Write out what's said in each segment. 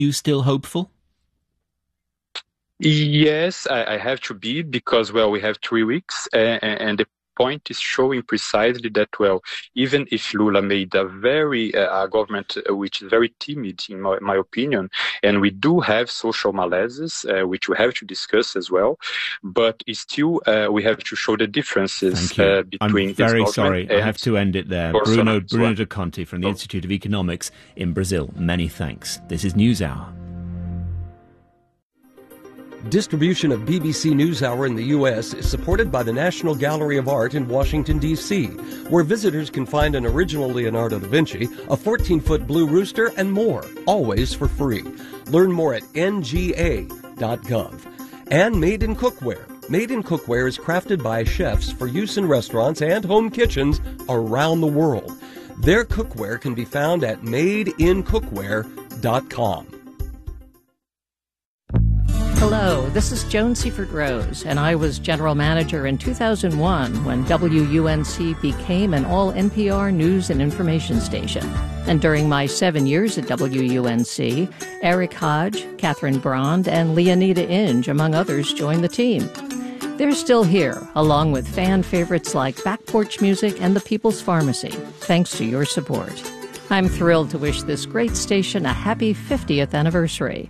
you still hopeful? Yes, I have to be because, well, we have 3 weeks and the point is showing precisely that, well, even if Lula made a very a government which is very timid, in my opinion, and we do have social malaises, which we have to discuss as well, but still we have to show the differences between I'm very sorry. I and have to end it there. Bruno de Conti from the Institute of Economics in Brazil. Many thanks. This is NewsHour. Distribution of BBC NewsHour in the U.S. is supported by the National Gallery of Art in Washington, D.C., where visitors can find an original Leonardo da Vinci, a 14-foot blue rooster, and more, always for free. Learn more at nga.gov. And Made in Cookware. Made in Cookware is crafted by chefs for use in restaurants and home kitchens around the world. Their cookware can be found at madeincookware.com. Hello, this is Joan Seifert Rose, and I was general manager in 2001 when WUNC became an all-NPR news and information station. And during my 7 years at WUNC, Eric Hodge, Catherine Brond, and Leonida Inge, among others, joined the team. They're still here, along with fan favorites like Back Porch Music and The People's Pharmacy, thanks to your support. I'm thrilled to wish this great station a happy 50th anniversary.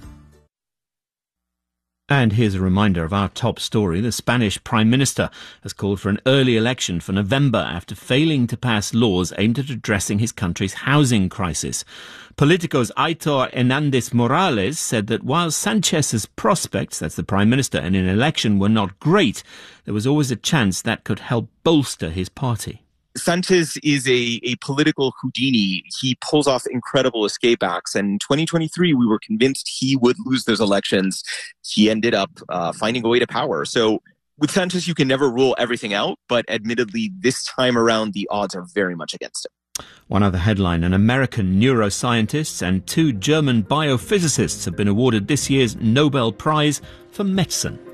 And here's a reminder of our top story. The Spanish Prime Minister has called for an early election for November after failing to pass laws aimed at addressing his country's housing crisis. Politico's Aitor Hernández Morales said that while Sanchez's prospects, that's the Prime Minister, in an election were not great, there was always a chance that could help bolster his party. Sanchez is a political Houdini. He pulls off incredible escape acts. And in 2023, we were convinced he would lose those elections. He ended up finding a way to power. So with Sanchez, you can never rule everything out. But admittedly, this time around, the odds are very much against him. One other headline, an American neuroscientist and 2 German biophysicists have been awarded this year's Nobel Prize for Medicine.